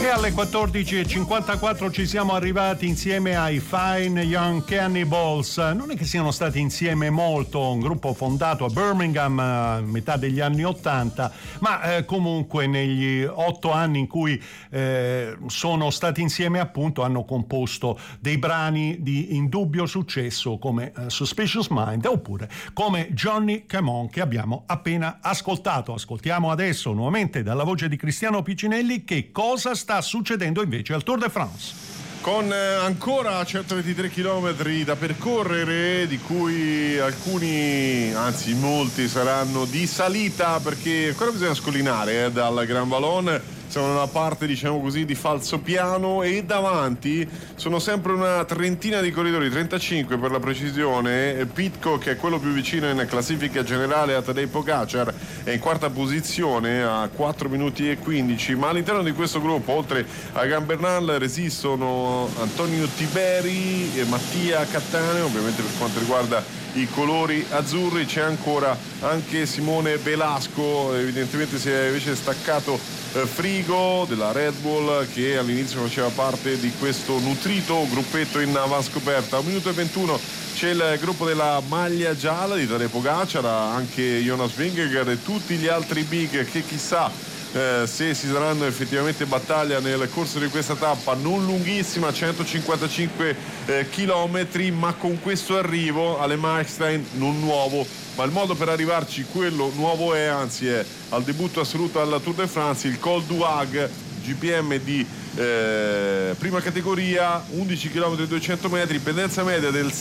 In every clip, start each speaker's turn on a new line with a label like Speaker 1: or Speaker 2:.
Speaker 1: E alle 14.54 ci siamo arrivati insieme ai Fine Young Cannibals. Non è che siano stati insieme molto, un gruppo fondato a Birmingham a metà degli anni 80, ma comunque negli 8 anni in cui sono stati insieme, appunto, hanno composto dei brani di indubbio successo come Suspicious Mind oppure come Johnny Come On, che abbiamo appena ascoltato. Ascoltiamo adesso nuovamente dalla voce di Cristiano Piccinelli che cosa sta succedendo invece al Tour de France.
Speaker 2: Con ancora 123 km da percorrere, di cui alcuni, anzi molti, saranno di salita, perché ancora bisogna scollinare dal Grand Vallon. Siamo nella parte, diciamo così, di falsopiano, e davanti sono sempre una trentina di corridori, 35 per la precisione. Pidcock, che è quello più vicino in classifica generale a Tadej Pogacar, è in quarta posizione a 4 minuti e 15, ma all'interno di questo gruppo, oltre a Egan Bernal, resistono Antonio Tiberi e Mattia Cattaneo. Ovviamente per quanto riguarda i colori azzurri c'è ancora anche Simone Velasco, evidentemente si è invece staccato Frigo della Red Bull, che all'inizio faceva parte di questo nutrito gruppetto in avanscoperta. A 1 minuto e 21 c'è il gruppo della maglia gialla di Tadej Pogacar, anche Jonas Vingegaard e tutti gli altri big che chissà se si saranno effettivamente battaglia nel corso di questa tappa non lunghissima, 155 chilometri, ma con questo arrivo alle Markstein non nuovo, ma il modo per arrivarci quello nuovo è, anzi è al debutto assoluto alla Tour de France, il Col du Hague, GPM di prima categoria, 11 km e 200 metri, pendenza media del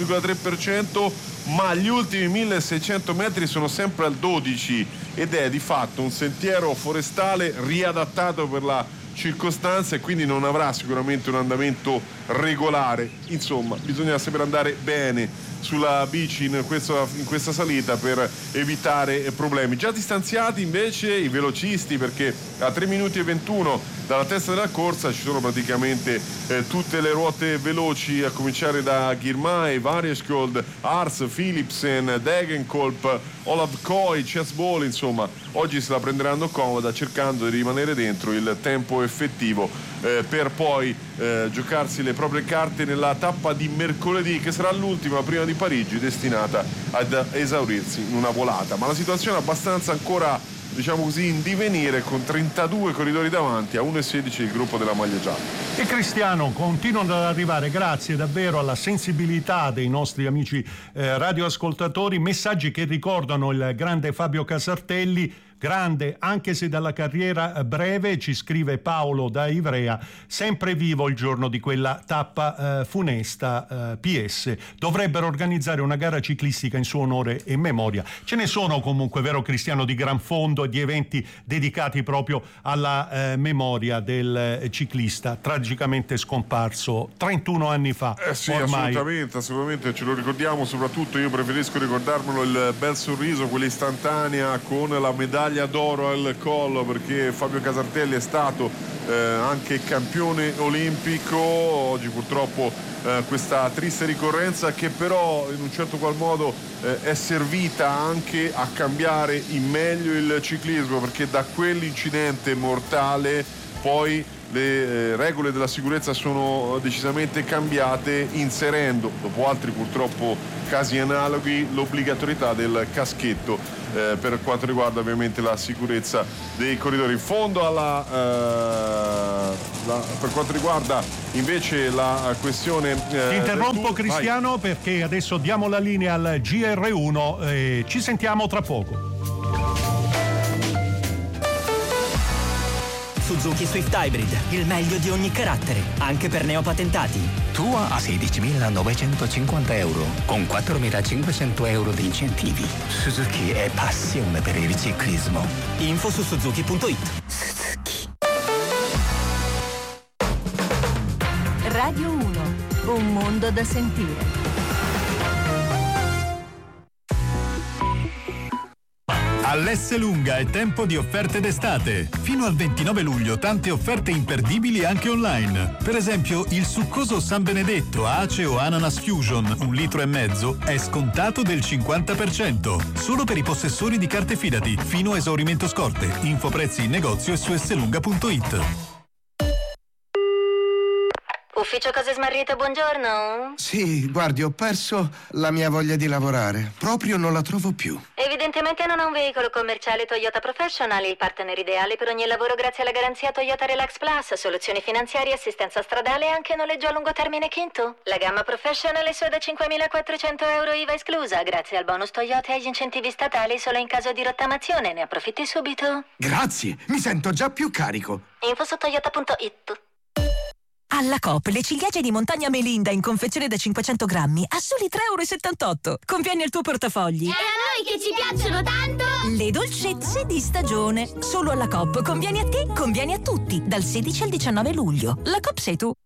Speaker 2: 7,3%, ma gli ultimi 1600 metri sono sempre al 12 ed è di fatto un sentiero forestale riadattato per la circostanza e quindi non avrà sicuramente un andamento regolare. Insomma, bisogna saper andare bene sulla bici in questa salita per evitare problemi. Già distanziati invece i velocisti, perché a 3 minuti e 21 dalla testa della corsa ci sono praticamente tutte le ruote veloci, a cominciare da Girmay, Varjeskold, Ars, Philipsen, Degenkolb, Olav Koy, Chess Ball. Insomma, oggi se la prenderanno comoda cercando di rimanere dentro il tempo effettivo per poi giocarsi le proprie carte nella tappa di mercoledì, che sarà l'ultima prima di Parigi, destinata ad esaurirsi in una volata. Ma la situazione è abbastanza ancora, diciamo così, in divenire, con 32 corridori davanti, a 1,16 il gruppo della maglia gialla.
Speaker 1: E Cristiano, continuano ad arrivare, grazie davvero alla sensibilità dei nostri amici radioascoltatori, messaggi che ricordano il grande Fabio Casartelli, grande anche se dalla carriera breve. Ci scrive Paolo da Ivrea: sempre vivo il giorno di quella tappa funesta. PS, dovrebbero organizzare una gara ciclistica in suo onore e memoria. Ce ne sono comunque, vero Cristiano, di gran fondo e di eventi dedicati proprio alla memoria del ciclista tragicamente scomparso 31 anni fa.
Speaker 2: Sì,
Speaker 1: ormai.
Speaker 2: assolutamente ce lo ricordiamo. Soprattutto io preferisco ricordarmelo il bel sorriso, quella istantanea con la medaglia d'oro al collo, perché Fabio Casartelli è stato anche campione olimpico. Oggi purtroppo questa triste ricorrenza, che però in un certo qual modo è servita anche a cambiare in meglio il ciclismo, perché da quell'incidente mortale poi le regole della sicurezza sono decisamente cambiate, inserendo, dopo altri purtroppo casi analoghi, l'obbligatorietà del caschetto per quanto riguarda ovviamente la sicurezza dei corridori. In fondo per quanto riguarda invece la questione
Speaker 1: ti interrompo Cristiano, vai, perché adesso diamo la linea al GR1 e ci sentiamo tra poco.
Speaker 3: Suzuki Swift Hybrid, il meglio di ogni carattere, anche per neopatentati.
Speaker 4: Tua a 16.950 euro, con 4.500 euro di incentivi. Suzuki è passione per il ciclismo.
Speaker 3: Info su suzuki.it.
Speaker 4: Suzuki.
Speaker 5: Radio 1, un mondo da sentire.
Speaker 6: All'Esselunga è tempo di offerte d'estate. Fino al 29 luglio tante offerte imperdibili anche online. Per esempio, il succoso San Benedetto Ace o Ananas Fusion 1,5 litri è scontato del 50%. Solo per i possessori di carte Fidati, fino a esaurimento scorte. Info prezzi in negozio e su esselunga.it.
Speaker 7: Ufficio Cose Smarrite, buongiorno.
Speaker 8: Sì, guardi, ho perso la mia voglia di lavorare. Proprio non la trovo più.
Speaker 7: Evidentemente non ha un veicolo commerciale Toyota Professional, il partner ideale per ogni lavoro grazie alla garanzia Toyota Relax Plus, soluzioni finanziarie, assistenza stradale e anche noleggio a lungo termine Kinto. La gamma Professional è solo da 5.400 euro IVA esclusa, grazie al bonus Toyota e agli incentivi statali solo in caso di rottamazione. Ne approfitti subito.
Speaker 8: Grazie, mi sento già più carico.
Speaker 7: Info su toyota.it.
Speaker 9: Alla Coop le ciliegie di Montagna Melinda in confezione da 500 grammi a soli 3,78 euro. Conviene il tuo portafogli.
Speaker 10: E a noi che ci piacciono tanto!
Speaker 9: Le dolcezze di stagione. Solo alla Coop. Conviene a te, conviene a tutti. Dal 16 al 19 luglio. La Coop sei tu.